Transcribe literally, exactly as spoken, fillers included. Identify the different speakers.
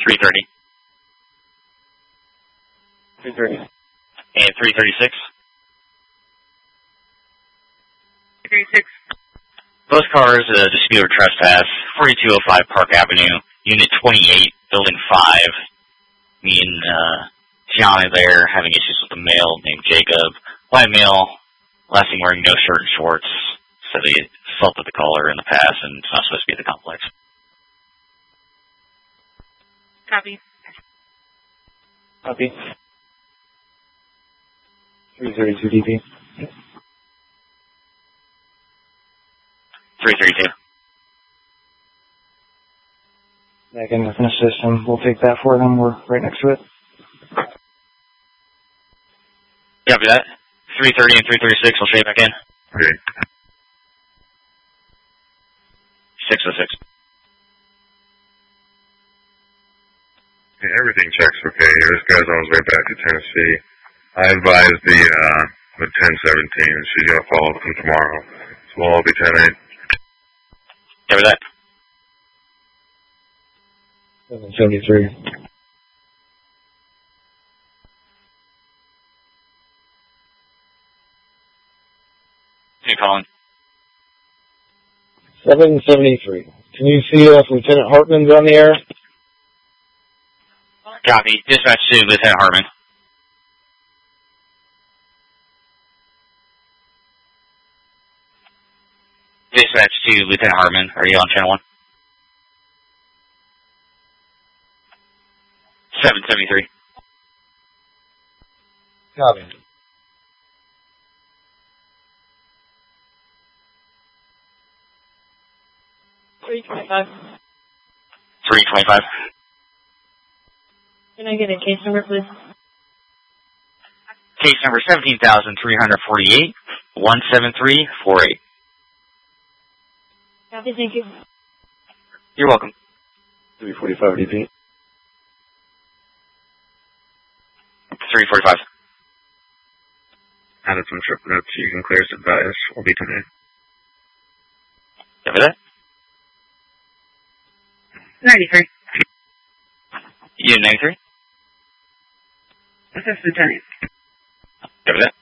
Speaker 1: three thirty.
Speaker 2: three thirty.
Speaker 1: And three thirty-six.
Speaker 3: three thirty-six.
Speaker 1: Both cars, uh, dispute or trespass, forty-two oh five Park Avenue, Unit twenty-eight, Building five. Me and uh, Gianna there having issues with a male named Jacob. White male, last thing wearing no shirt and shorts. Said he assaulted the caller in the past and it's not supposed to be at the complex.
Speaker 3: Copy.
Speaker 2: Copy. three thirty-two D P.
Speaker 1: three thirty-two.
Speaker 2: Back in the system. We'll take that for them. We're right next to it.
Speaker 1: Copy that. three thirty and three thirty-six. We'll shave back in.
Speaker 4: Okay.
Speaker 1: six oh six.
Speaker 4: Okay, everything checks okay. This guy's on his way back to Tennessee. I advised the, uh, the ten seventeen. She's going to follow up from tomorrow. So we'll all be ten eight.
Speaker 1: Copy that.
Speaker 2: seven seventy-three.
Speaker 1: You calling?
Speaker 2: seven seventy-three. Can you see if Lieutenant Hartman's on the air?
Speaker 1: Copy. Dispatch to Lieutenant Hartman. Dispatch to Lieutenant Hartman. Are you on channel one? seven seventy-three.
Speaker 2: Copy.
Speaker 3: three twenty-five.
Speaker 1: three twenty-five.
Speaker 3: Can I get a case number, please?
Speaker 1: Case number seventeen thousand three hundred forty-eight, one seven three four eight.
Speaker 3: Copy, thank you.
Speaker 1: You're welcome.
Speaker 2: three forty-five D P.
Speaker 1: three forty-five.
Speaker 4: Added some trip notes. You can clear some bias. We'll be ten eight.
Speaker 1: Copy that.
Speaker 3: ninety-three.
Speaker 1: Unit ninety-three.
Speaker 3: This is Lieutenant.
Speaker 1: Copy that.